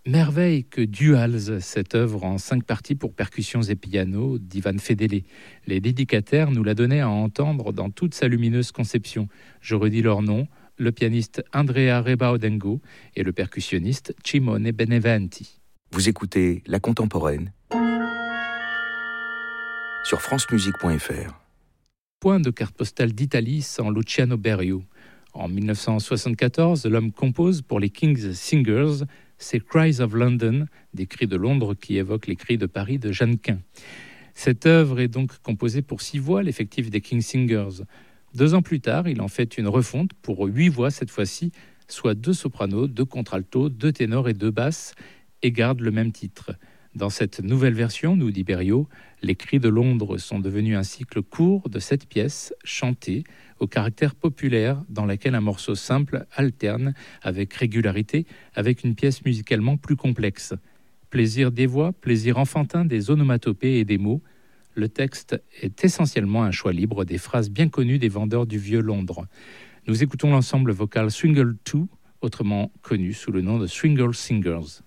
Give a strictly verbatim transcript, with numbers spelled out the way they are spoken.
Merveille que Duals, cette œuvre en cinq parties pour percussions et piano d'Ivan Fedele. Les dédicataires nous la donnaient à entendre dans toute sa lumineuse conception. Je redis leur nom, le pianiste Andrea Rebaudengo et le percussionniste Cimone Beneventi. Vous écoutez La Contemporaine sur francemusique point f r. Point de carte postale d'Italie sans Luciano Berio. En dix-neuf cent soixante-quatorze, l'homme compose pour les King's Singers ces Cries of London, des cris de Londres qui évoquent les cris de Paris de Jeannequin. Cette œuvre est donc composée pour six voix, l'effectif des King's Singers. Deux ans plus tard, il en fait une refonte pour huit voix cette fois-ci, soit deux sopranos, deux contraltos, deux ténors et deux basses, et garde le même titre. Dans cette nouvelle version, nous dit Berio, les cris de Londres sont devenus un cycle court de sept pièces chantées au caractère populaire dans laquelle un morceau simple alterne avec régularité avec une pièce musicalement plus complexe. Plaisir des voix, plaisir enfantin des onomatopées et des mots. Le texte est essentiellement un choix libre des phrases bien connues des vendeurs du vieux Londres. Nous écoutons l'ensemble vocal Swingle deux, autrement connu sous le nom de Swingle Singers.